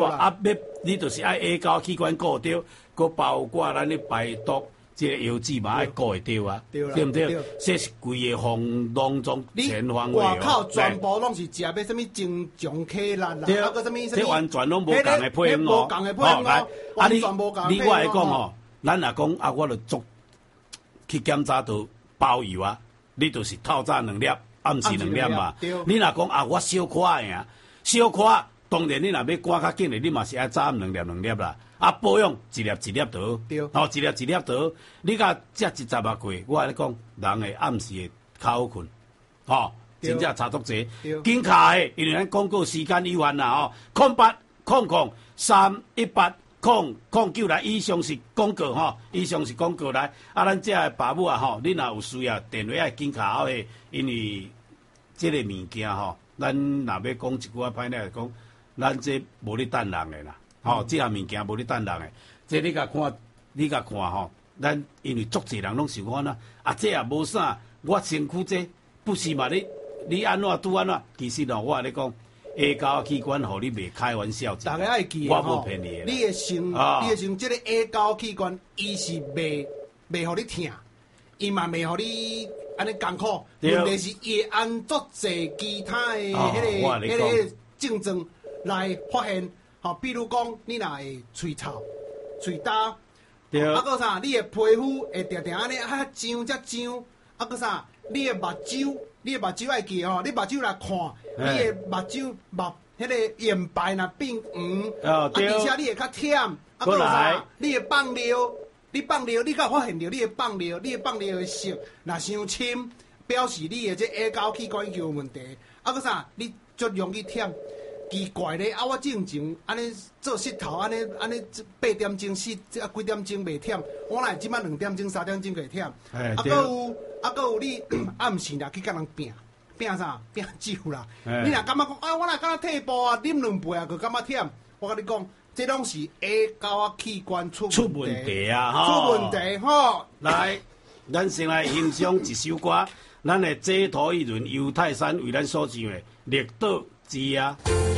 啊，要你就是爱下高器官顾着，佮包括咱的排毒，这个腰子嘛爱顾会着啊，对不对？这是规个方当中全方位哦。 外口全部拢是食要什么增强体力啦，啊个什么这完全拢无共的配方哦。 无共的配方哦，完全无共的配方哦。 你我来讲哦，咱若讲啊，我著足去检查到包邮啊，你就是透早2粒，暗时2粒嘛。你若讲啊，我小可呀，小可。当然，你若要赶较紧的，你嘛是爱早暗2粒啦。啊，保养1粒1粒倒，哦，1粒1粒倒。你甲这一10啊过，我来讲，人的暗时会较好困，哦，真正差足济。紧卡的，因为咱广告时间有限啦，哦，0800318009来，以上是广告吼，以上是广告来。啊，咱这爸母啊吼，你若有需要，电话爱紧卡好诶，因为这个物件吼，咱若要讲一句话歹来讲。咱这无咧等人的啦，吼，这项物件无咧等人的。这你甲看，吼，咱因为足侪人拢想讲呐，啊，这也无啥，我身躯这不是嘛？你安怎拄安怎？其实咯，我咧讲，下高器官，互你袂开玩笑。 大家爱记我无骗你的。 你会想，这个下高器官，伊是袂互你疼，伊嘛袂互你安尼艰苦。问题是伊会按足侪其他的迄个症状。来发现，吼，比如讲，你若会喙臭、喙焦，啊个啥，你的皮肤会定定安尼啊痒才痒，啊个啥，你的目睭爱记吼，你目睭来看，你的目睭迄个眼白若变黄，而且你会较忝，啊个啥，你会放尿，你敢发现到你会放尿的色若伤深，表示你的这下高器官有问题，啊个啥，你足容易忝。奇怪咧，啊！我正常安尼做膝头，安尼8点钟几点钟袂忝，我来即摆2点钟、3点钟会忝。搁有你暗时啦去甲人拼啥？拼酒啦。你若感觉讲啊，我若敢若退步啊，啉2杯啊，就感觉忝。我甲你讲，这拢是下高器官出问题啊！出问题吼。 来，咱先来欣赏一首歌，咱的这土一轮游泰山为咱所唱的《绿岛之夜》。